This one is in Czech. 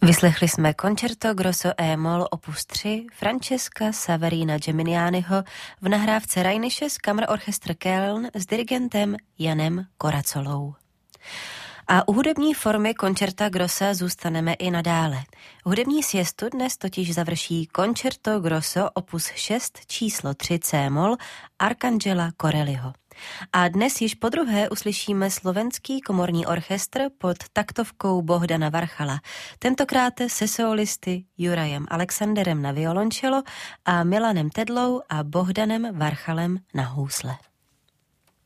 Vyslechli jsme Concerto Grosso e-moll opus 3 Francesca Saverina Geminianiho v nahrávce Rheinisches Kammerorchester Köln s dirigentem Janem Koracolou. A u hudební formy Concerta Grossa zůstaneme i nadále. Hudební siestu dnes totiž završí Concerto Grosso opus 6 číslo 3 c-moll Arcangela Corelliho. A dnes již podruhé uslyšíme slovenský komorní orchestr pod taktovkou Bohdana Varchala, tentokrát se solisty Jurajem Alexanderem na violončelo a Milanem Tedlou a Bohdanem Varchalem na housle.